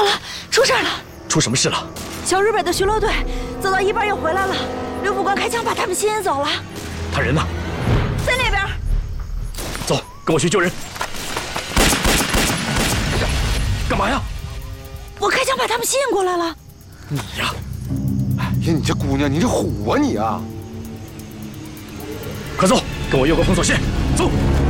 了，出事了！ 出什么事了？ 小日本的巡逻队走到一半又回来了，刘副官开枪把他们吸引走了。 他人呢？ 在那边。 走，跟我去救人。干嘛呀？ 我开枪把他们吸引过来了。 你呀！ 哎呀，你这姑娘，你这虎啊你啊！ 快走，跟我越过封锁线，走。